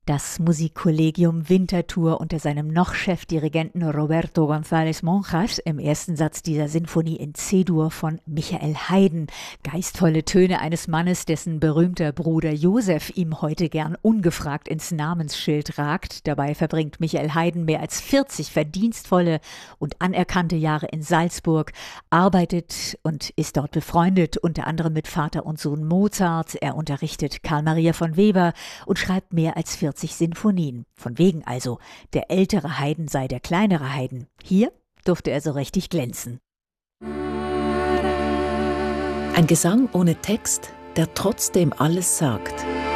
Das Musikkollegium Winterthur unter seinem noch Chefdirigenten Roberto González Monjas im ersten Satz dieser Sinfonie in C-Dur von Michael Haydn. Geistvolle Töne eines Mannes, dessen berühmter Bruder Josef ihm heute gern ungefragt ins Namensschild ragt. Dabei verbringt Michael Haydn mehr als 40 verdienstvolle und anerkannte Jahre in Salzburg, arbeitet und ist dort befreundet, unter anderem mit Vater und Sohn Mozart. Er unterrichtet Carl Maria von Weber und schreibt mehr als 40 Sinfonien. Von wegen also, der ältere Haydn sei der kleinere Haydn. Hier durfte er so richtig glänzen. Ein Gesang ohne Text, der trotzdem alles sagt.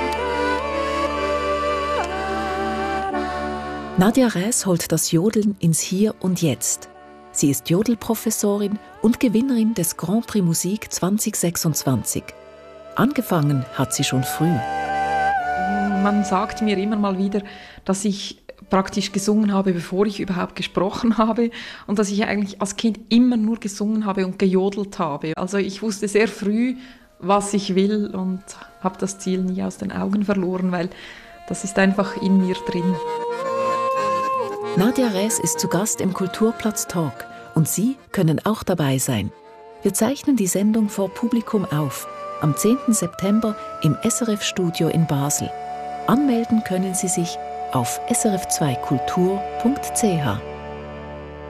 Nadja Räs holt das Jodeln ins Hier und Jetzt. Sie ist Jodelprofessorin und Gewinnerin des Grand Prix Musik 2026. Angefangen hat sie schon früh. Man sagt mir immer mal wieder, dass ich praktisch gesungen habe, bevor ich überhaupt gesprochen habe und dass ich eigentlich als Kind immer nur gesungen habe und gejodelt habe. Also ich wusste sehr früh, was ich will und habe das Ziel nie aus den Augen verloren, weil das ist einfach in mir drin. Nadja Räs ist zu Gast im Kulturplatz Talk und Sie können auch dabei sein. Wir zeichnen die Sendung vor Publikum auf, am 10. September im SRF-Studio in Basel. Anmelden können Sie sich auf srf2kultur.ch.